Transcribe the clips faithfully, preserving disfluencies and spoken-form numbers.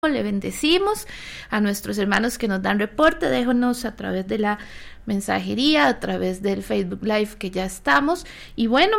Le bendecimos a nuestros hermanos que nos dan reporte. Déjanos a través de la mensajería, a través del Facebook Live que ya estamos. Y bueno,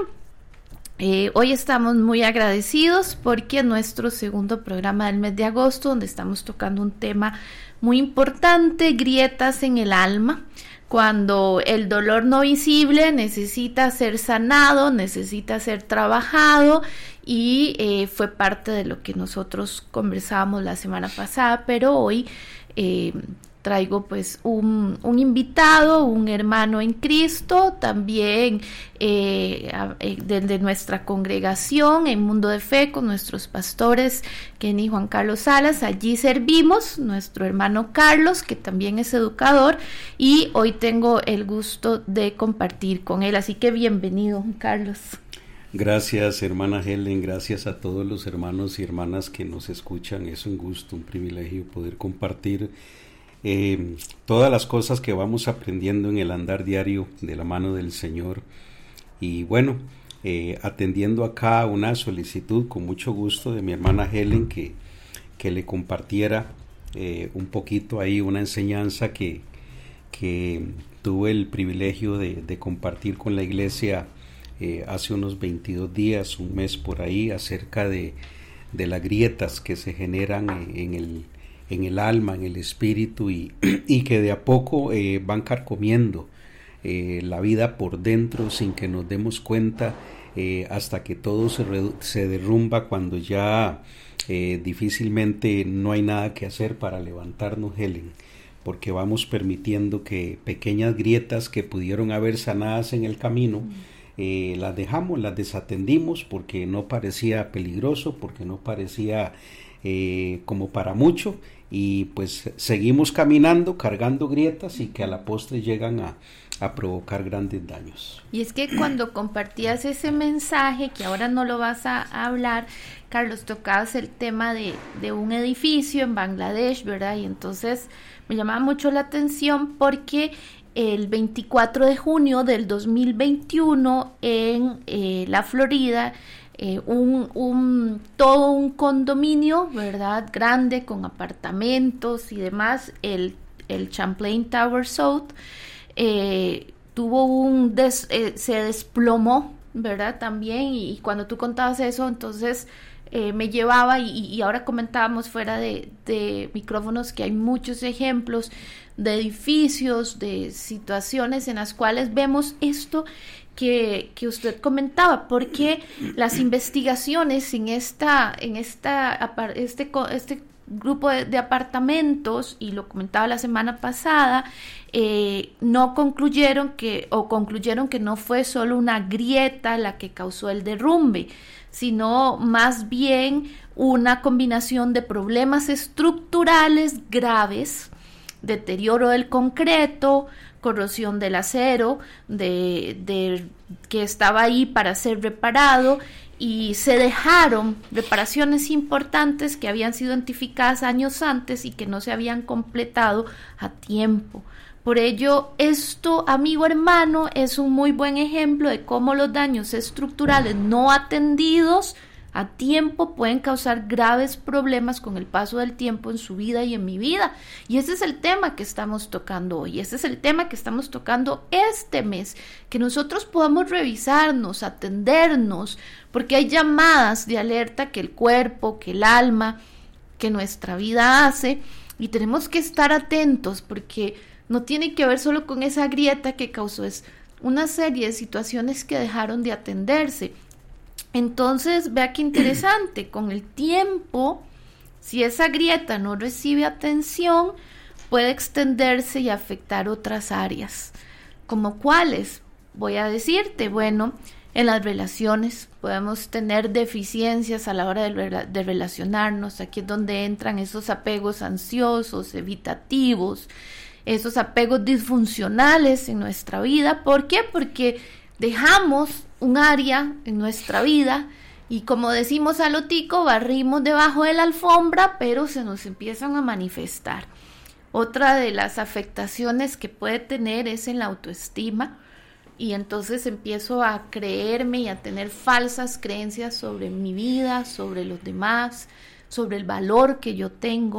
eh, hoy estamos muy agradecidos porque nuestro segundo programa del mes de agosto, donde estamos tocando un tema muy importante, grietas en el alma. Cuando el dolor no visible necesita ser sanado, necesita ser trabajado y eh, fue parte de lo que nosotros conversábamos la semana pasada, pero hoy eh, traigo pues un, un invitado, un hermano en Cristo, también eh, desde nuestra congregación en Mundo de Fe con nuestros pastores Kenny y Juan Carlos Salas. Allí servimos, nuestro hermano Carlos, que también es educador, y hoy tengo el gusto de compartir con él, así que bienvenido, Juan Carlos. Gracias, hermana Helen, gracias a todos los hermanos y hermanas que nos escuchan. Es un gusto, un privilegio poder compartir Eh, todas las cosas que vamos aprendiendo en el andar diario de la mano del Señor. Y bueno, eh, atendiendo acá una solicitud con mucho gusto de mi hermana Helen que, que le compartiera eh, un poquito ahí una enseñanza que, que tuve el privilegio de, de compartir con la iglesia eh, hace unos veintidós días, un mes por ahí, acerca de, de las grietas que se generan en, en el en el alma, en el espíritu, y, y que de a poco eh, van carcomiendo eh, la vida por dentro sin que nos demos cuenta, eh, hasta que todo se, re, se derrumba cuando ya eh, difícilmente no hay nada que hacer para levantarnos, Helen, porque vamos permitiendo que pequeñas grietas que pudieron haber sanadas en el camino, eh, las dejamos, las desatendimos porque no parecía peligroso, porque no parecía eh, como para mucho, y pues seguimos caminando cargando grietas y que a la postre llegan a, a provocar grandes daños. Y es que cuando compartías ese mensaje, que ahora no lo vas a, a hablar, Carlos, tocabas el tema de, de un edificio en Bangladesh, ¿verdad? Y entonces me llamaba mucho la atención porque el veinticuatro de junio del dos mil veintiuno en eh, la Florida, Eh, un, un todo un condominio, ¿verdad?, grande con apartamentos y demás, el, el Champlain Tower South, eh, tuvo un des, eh, se desplomó, ¿verdad?, también, y, y cuando tú contabas eso, entonces eh, me llevaba, y, y ahora comentábamos fuera de, de micrófonos que hay muchos ejemplos de edificios, de situaciones en las cuales vemos esto que, que usted comentaba, porque las investigaciones en esta, en esta, este, este grupo de, de apartamentos, y lo comentaba la semana pasada, eh, no concluyeron que, o concluyeron que no fue solo una grieta la que causó el derrumbe, sino más bien una combinación de problemas estructurales graves, deterioro del concreto, corrosión del acero, de, de que estaba ahí para ser reparado, y se dejaron reparaciones importantes que habían sido identificadas años antes y que no se habían completado a tiempo. Por ello, esto, amigo hermano, es un muy buen ejemplo de cómo los daños estructurales no atendidos a tiempo pueden causar graves problemas con el paso del tiempo en su vida y en mi vida. Y ese es el tema que estamos tocando hoy, ese es el tema que estamos tocando este mes, que nosotros podamos revisarnos, atendernos, porque hay llamadas de alerta que el cuerpo, que el alma, que nuestra vida hace, y tenemos que estar atentos, porque no tiene que ver solo con esa grieta que causó, es una serie de situaciones que dejaron de atenderse. Entonces, vea qué interesante, con el tiempo, si esa grieta no recibe atención, puede extenderse y afectar otras áreas. ¿Como cuáles? Voy a decirte, bueno, en las relaciones podemos tener deficiencias a la hora de, de relacionarnos. Aquí es donde entran esos apegos ansiosos, evitativos, esos apegos disfuncionales en nuestra vida. ¿Por qué? Porque dejamos un área en nuestra vida y, como decimos a lo tico, barrimos debajo de la alfombra, pero se nos empiezan a manifestar. Otra de las afectaciones que puede tener es en la autoestima, y entonces empiezo a creerme y a tener falsas creencias sobre mi vida, sobre los demás, sobre el valor que yo tengo.